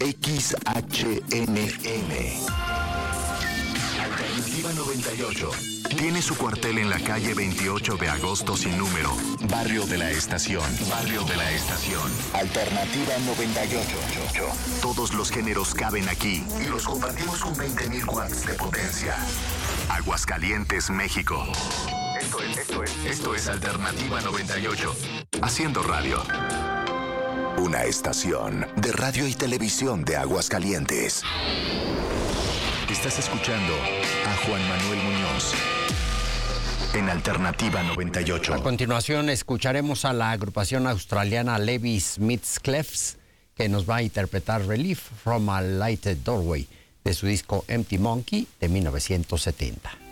XHNM. Alternativa 98. Tiene su cuartel en la calle 28 de agosto sin número. Barrio de la Estación. Barrio de la Estación. Alternativa 98. Todos los géneros caben aquí y los compartimos con 20.000 watts de potencia. Aguascalientes, México. Esto es Alternativa 98. Haciendo radio. Una estación de radio y televisión de Aguascalientes. Estás escuchando a Juan Manuel Muñoz en Alternativa 98. A continuación escucharemos a la agrupación australiana Levi Smith's Clefs, que nos va a interpretar Relief from a Lighted Doorway de su disco Empty Monkey de 1970.